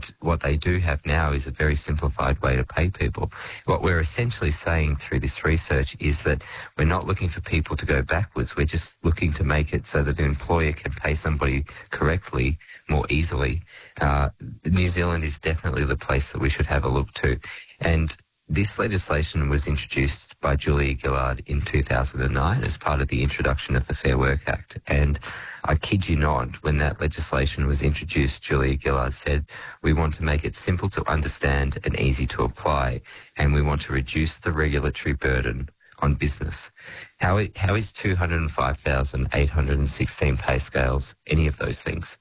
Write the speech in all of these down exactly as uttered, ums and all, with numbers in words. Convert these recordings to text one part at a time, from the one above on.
And what they do have now is a very simplified way to pay people. What we're essentially saying through this research is that we're not looking for people to go backwards. We're just looking to make it so that an employer can pay somebody correctly more easily. Uh, New Zealand is definitely the place that we should have a look to. And this legislation was introduced by Julia Gillard in two thousand nine as part of the introduction of the Fair Work Act. And I kid you not, when that legislation was introduced, Julia Gillard said, we want to make it simple to understand and easy to apply, and we want to reduce the regulatory burden on business. How, how is two hundred five thousand eight hundred sixteen pay scales any of those things?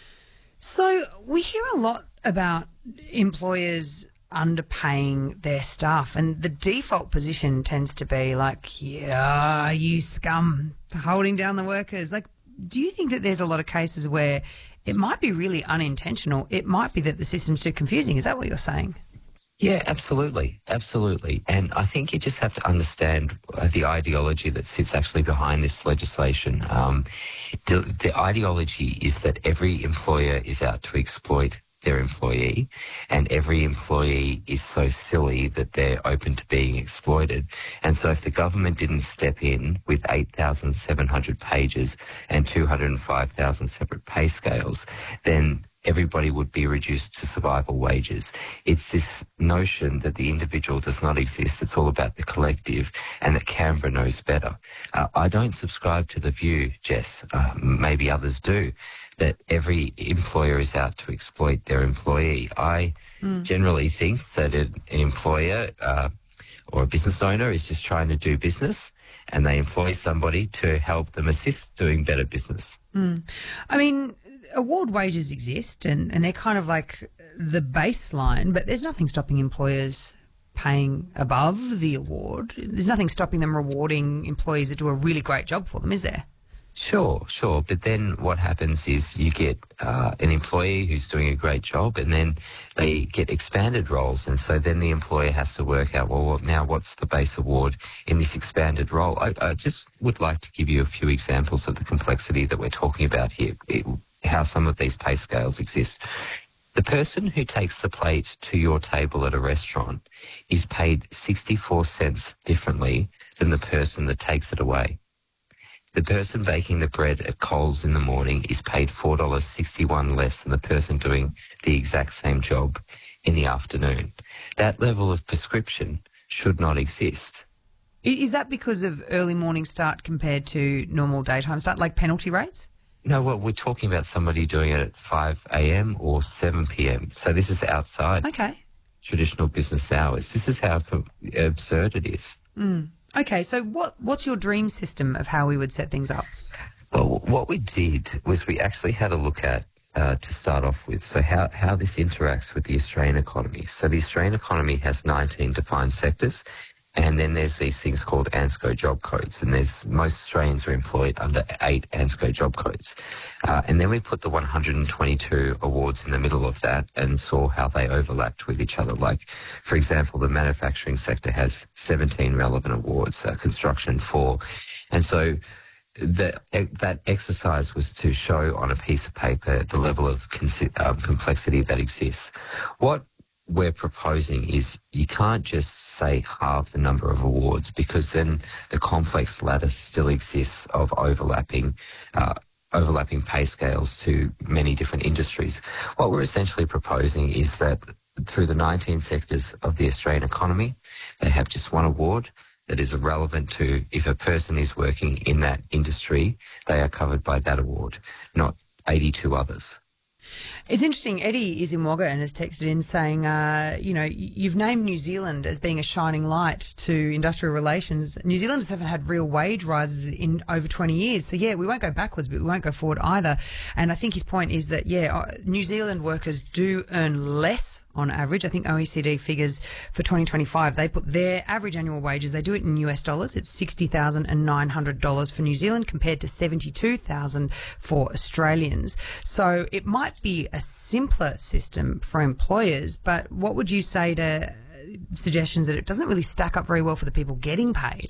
So we hear a lot about employers underpaying their staff, and the default position tends to be like, yeah, you scum, holding down the workers. Like, do you think that there's a lot of cases where it might be really unintentional? It might be that the system's too confusing. Is that what you're saying? Yeah, absolutely. Absolutely. And I think you just have to understand uh, the ideology that sits actually behind this legislation. Um, the, the ideology is that every employer is out to exploit their employee, and every employee is so silly that they're open to being exploited. And so if the government didn't step in with eight thousand seven hundred pages and two hundred five thousand separate pay scales, then everybody would be reduced to survival wages. It's this notion that the individual does not exist. It's all about the collective, and that Canberra knows better. Uh, I don't subscribe to the view, Jess, uh, maybe others do, that every employer is out to exploit their employee. I mm. generally think that an, an employer uh, or a business owner is just trying to do business, and they employ somebody to help them assist doing better business. Mm. I mean, award wages exist, and, and they're kind of like the baseline, but there's nothing stopping employers paying above the award. There's nothing stopping them rewarding employees that do a really great job for them, is there? Sure, sure. But then what happens is you get uh, an employee who's doing a great job, and then they get expanded roles. And so then the employer has to work out, well, now what's the base award in this expanded role? I, I just would like to give you a few examples of the complexity that we're talking about here, it, how some of these pay scales exist. The person who takes the plate to your table at a restaurant is paid sixty-four cents differently than the person that takes it away. The person baking the bread at Coles in the morning is paid four dollars sixty-one less than the person doing the exact same job in the afternoon. That level of prescription should not exist. Is that because of early morning start compared to normal daytime start, like penalty rates? No, well, we're talking about somebody doing it at five a.m. or seven p.m. So this is outside okay. traditional business hours. This is how absurd it is. Mm. Okay, so what what's your dream system of how we would set things up? Well, what we did was we actually had a look at, uh, to start off with, so how, how this interacts with the Australian economy. So the Australian economy has nineteen defined sectors, and then there's these things called ANZCO job codes, and there's most Australians are employed under eight ANZCO job codes. Uh, and then we put the one hundred twenty-two awards in the middle of that and saw how they overlapped with each other. Like, for example, the manufacturing sector has seventeen relevant awards, uh, construction four. And so the, that exercise was to show on a piece of paper the level of um, complexity that exists. What we're proposing is you can't just say halve the number of awards, because then the complex ladder still exists of overlapping uh, overlapping pay scales to many different industries. What we're essentially proposing is that through the nineteen sectors of the Australian economy, they have just one award that is relevant to if a person is working in that industry, they are covered by that award, not eighty-two others. It's interesting. Eddie is in Wagga and has texted in saying, uh, you know, you've named New Zealand as being a shining light to industrial relations. New Zealanders haven't had real wage rises in over twenty years. So, yeah, we won't go backwards, but we won't go forward either. And I think his point is that, yeah, New Zealand workers do earn less on average. I think O E C D figures for twenty twenty-five, they put their average annual wages, they do it in U S dollars. It's sixty thousand nine hundred dollars for New Zealand compared to seventy-two thousand dollars for Australians. So it might be a simpler system for employers, but what would you say to suggestions that it doesn't really stack up very well for the people getting paid?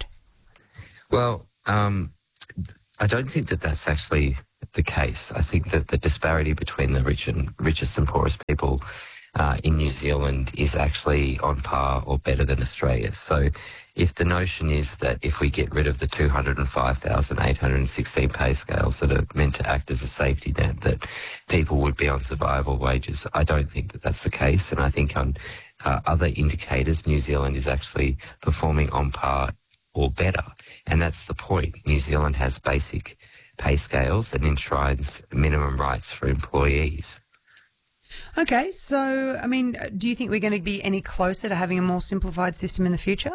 Well, um, I don't think that that's actually the case. I think that the disparity between the rich and richest and poorest people uh, in New Zealand is actually on par or better than Australia. So if the notion is that if we get rid of the two hundred five thousand eight hundred sixteen pay scales that are meant to act as a safety net, that people would be on survival wages, I don't think that that's the case. And I think on uh, other indicators, New Zealand is actually performing on par or better. And that's the point. New Zealand has basic pay scales and enshrines minimum rights for employees. Okay, so, I mean, do you think we're going to be any closer to having a more simplified system in the future?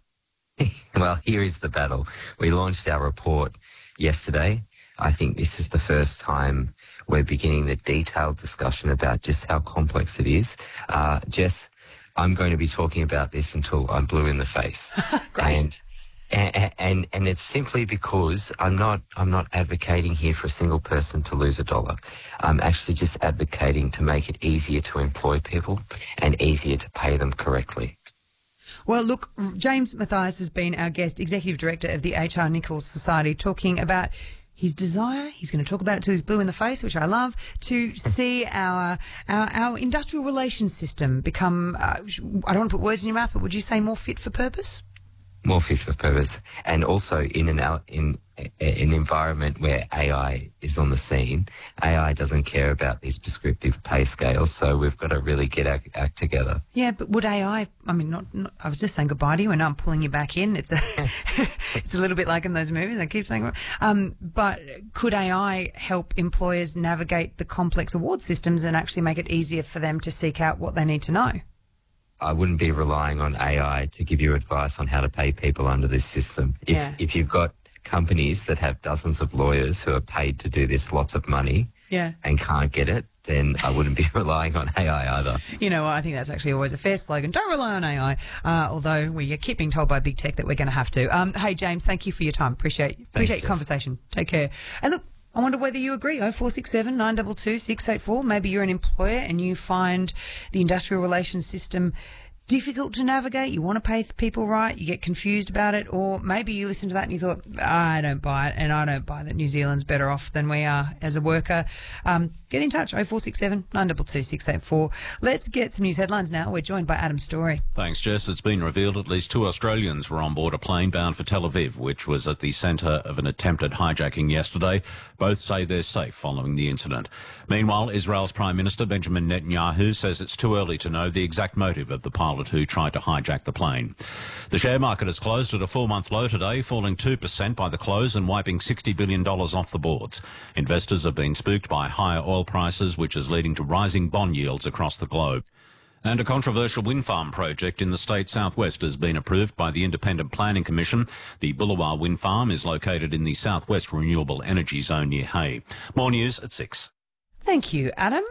Well, here is the battle. We launched our report yesterday. I think this is the first time we're beginning the detailed discussion about just how complex it is. Uh, Jess, I'm going to be talking about this until I'm blue in the face. Great. And, and and and it's simply because I'm not I'm not advocating here for a single person to lose a dollar. I'm actually just advocating to make it easier to employ people and easier to pay them correctly. Well, look, James Mathias has been our guest, Executive Director of the H R Nichols Society, talking about his desire, he's going to talk about it till he's blue in the face, which I love, to see our our, our industrial relations system become, uh, I don't want to put words in your mouth, but would you say more fit for purpose? More fit for purpose, and also in an in an environment where A I is on the scene. A I doesn't care about these prescriptive pay scales, so we've got to really get our act together. Yeah, but would A I? I mean, not, not. I was just saying goodbye to you, and now I'm pulling you back in. It's a, it's a little bit like in those movies. I keep saying, um, but could A I help employers navigate the complex award systems and actually make it easier for them to seek out what they need to know? I wouldn't be relying on A I to give you advice on how to pay people under this system. If, yeah. if you've got companies that have dozens of lawyers who are paid to do this, lots of money, yeah. and can't get it, then I wouldn't be relying on A I either. You know, I think that's actually always a fair slogan. Don't rely on A I, uh, although we keep being told by big tech that we're going to have to. Um, hey, James, thank you for your time. Appreciate, appreciate Thanks, your conversation. Take care. And look, I wonder whether you agree. oh four six seven, nine two two, six eight four. Maybe you're an employer and you find the industrial relations system difficult to navigate, you want to pay people right, you get confused about it, or maybe you listen to that and you thought, I don't buy it, and I don't buy that New Zealand's better off than we are as a worker. Um, get in touch, oh four six seven, nine two two, six eight four. Let's get some news headlines now. We're joined by Adam Story. Thanks, Jess. It's been revealed at least two Australians were on board a plane bound for Tel Aviv, which was at the centre of an attempted hijacking yesterday. Both say they're safe following the incident. Meanwhile, Israel's Prime Minister Benjamin Netanyahu says it's too early to know the exact motive of the pilot who tried to hijack the plane. The share market has closed at a four-month low today, falling two percent by the close and wiping sixty billion dollars off the boards. Investors have been spooked by higher oil prices, which is leading to rising bond yields across the globe. And a controversial wind farm project in the state southwest has been approved by the Independent Planning Commission. The Bullawa wind farm is located in the southwest renewable energy zone near Hay. More news at six. Thank you, Adam.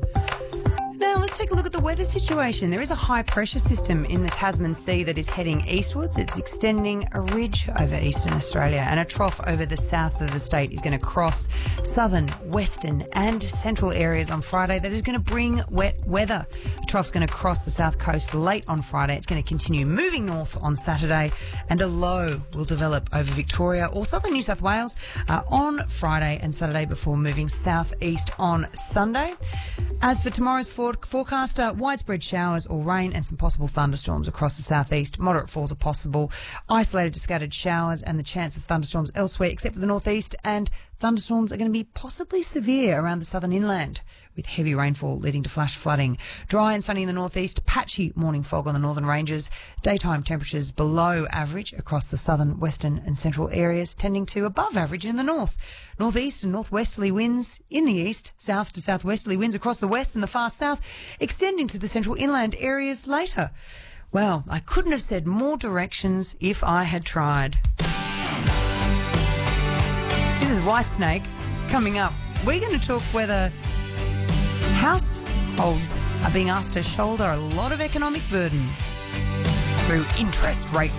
Now let's take a look at the weather situation. There is a high pressure system in the Tasman Sea that is heading eastwards. It's extending a ridge over eastern Australia, and a trough over the south of the state is going to cross southern, western and central areas on Friday. That is going to bring wet weather. The trough's going to cross the south coast late on Friday. It's going to continue moving north on Saturday, and a low will develop over Victoria or southern New South Wales uh, on Friday and Saturday before moving southeast on Sunday. As for tomorrow's for- forecast, uh, widespread showers or rain and some possible thunderstorms across the southeast. Moderate falls are possible, isolated to scattered showers, and the chance of thunderstorms elsewhere except for the northeast. And thunderstorms are going to be possibly severe around the southern inland, with heavy rainfall leading to flash flooding. Dry and sunny in the northeast, patchy morning fog on the northern ranges. Daytime temperatures below average across the southern, western and central areas, tending to above average in the north. Northeast and northwesterly winds in the east, south to southwesterly winds across the west and the far south, extending to the central inland areas later. Well, I couldn't have said more directions if I had tried. This is Whitesnake. Coming up, we're going to talk whether households are being asked to shoulder a lot of economic burden through interest rate